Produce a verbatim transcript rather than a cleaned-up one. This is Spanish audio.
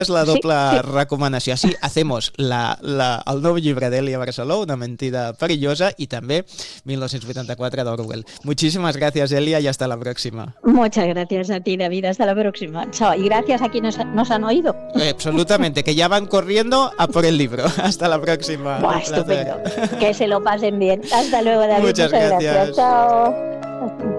És la Sí, doble sí. recomanació. Sí, hacemos la, la, el nou llibre d'Elia Barceló, Una mentida perillosa, y también mil novecientos vuitanta cuatro de Orwell. Muchísimas gracias, Elia, y hasta la próxima. Muchas gracias a ti, David. Hasta la próxima. Chao. Y gracias a quienes nos han oído. Eh, absolutamente, que ya van corriendo a por el libro. Hasta la próxima. Buah, Un placer. estupendo. Que se lo pasen bien. Hasta luego, David. Muchas Muchas gracias. gracias. Chao.